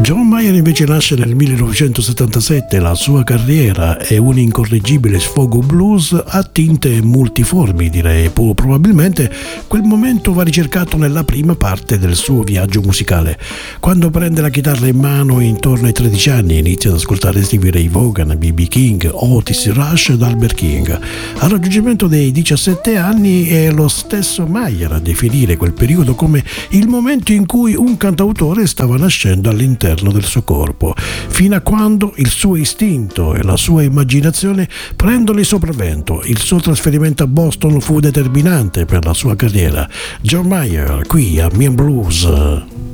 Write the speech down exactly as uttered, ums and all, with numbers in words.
John Mayer invece nasce nel millenovecentosettantasette, la sua carriera è un incorreggibile sfogo blues a tinte multiformi, direi. Probabilmente quel momento va ricercato nella prima parte del suo viaggio musicale, quando prende la chitarra in mano intorno ai tredici anni e inizia ad ascoltare Stevie Ray Vaughan, B B King, Otis Rush ed Albert King. Al raggiungimento dei diciassette anni è lo stesso Mayer a definire quel periodo come il momento in cui un cantautore stava nascendo all'interno del suo corpo, fino a quando il suo istinto e la sua immaginazione prendono il sopravvento. Il suo trasferimento a Boston fu determinante per la sua carriera. John Mayer qui a Me and Blues.